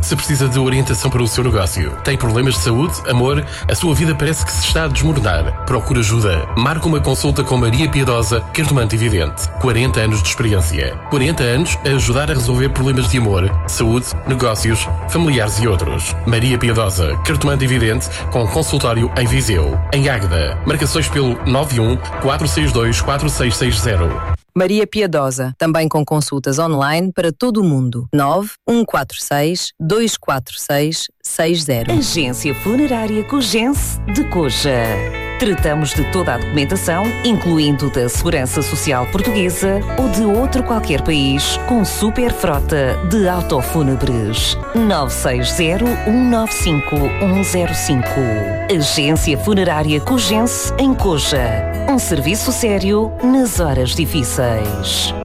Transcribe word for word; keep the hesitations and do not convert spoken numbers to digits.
Se precisa de orientação para o seu negócio, tem problemas de saúde, amor, a sua vida parece que se está a desmoronar, procura ajuda. Marque uma consulta com Maria Piedosa, cartomante e vidente. quarenta anos de experiência. quarenta anos a ajudar a resolver problemas de amor, saúde, negócios, familiares e outros. Maria Piedosa, cartomante e vidente, com consultório em Viseu. Em Águeda. Marcações pelo nove um quatro seis dois quatro seis seis zero. Maria Piedosa, também com consultas online para todo o mundo. nove um quatro seis dois quatro seis seis zero. Agência Funerária Cogense de Coja. Tratamos de toda a documentação, incluindo da Segurança Social Portuguesa ou de outro qualquer país, com super frota de autofúnebres. nove seis zero um nove cinco um zero cinco. Agência Funerária Cogense em Coja. Um serviço sério nas horas difíceis.